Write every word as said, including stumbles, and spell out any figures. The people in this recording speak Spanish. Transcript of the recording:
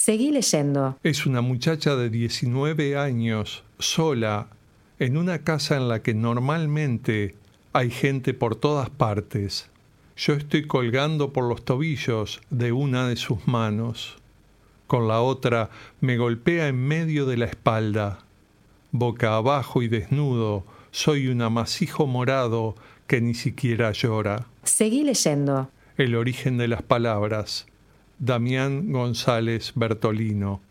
Seguí leyendo. Es una muchacha de diecinueve años, sola, en una casa en la que normalmente hay gente por todas partes. Yo estoy colgando por los tobillos de una de sus manos. Con la otra me golpea en medio de la espalda. Boca abajo y desnudo, soy un amasijo morado que ni siquiera llora. Seguí leyendo. El origen de las palabras. Damián González Bertolino.